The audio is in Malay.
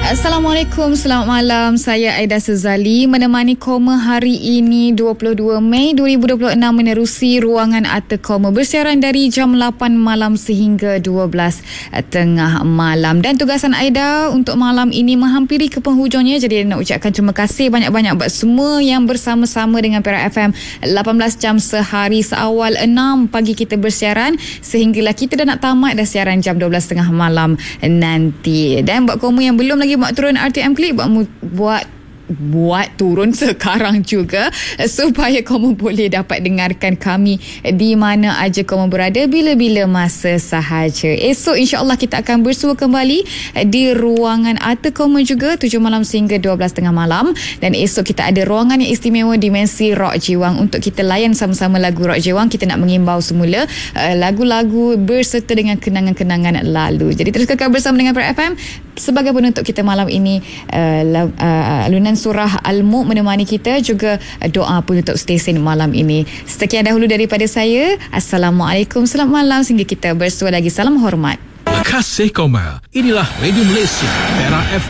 Assalamualaikum, selamat malam. Saya Aida Sezali menemani Koma hari ini 22 Mei 2026 menerusi ruangan Arta Koma bersiaran dari jam 8 malam sehingga 12 tengah malam. Dan tugasan Aida untuk malam ini menghampiri ke penghujungnya, jadi nak ucapkan terima kasih banyak-banyak buat semua yang bersama-sama dengan Perak FM 18 jam sehari seawal 6 pagi kita bersiaran sehinggalah kita dah nak tamat dah siaran jam 12 tengah malam nanti. Dan buat kamu yang belum lagi buat turun RTM Klik, buat turun sekarang juga supaya kamu boleh dapat dengarkan kami di mana aja kamu berada bila-bila masa sahaja. Esok insya-Allah kita akan bersua kembali di ruangan Arta Koma juga 7 malam sehingga 12 tengah malam, dan esok kita ada ruangan yang istimewa Dimensi Rock Jiwang untuk kita layan sama-sama lagu Rock Jiwang. Kita nak mengimbau semula lagu-lagu berserta dengan kenangan-kenangan lalu. Jadi terus kekal bersama dengan Perak FM sebagai penutup kita malam ini. Alunan surah Al-Mulk menemani kita, juga doa penutup stesen malam ini. Sekian dahulu daripada saya. Assalamualaikum, selamat malam sehingga kita bersua lagi. Salam hormat. Kasih Koma. Inilah Radio Malaysia Perak FM.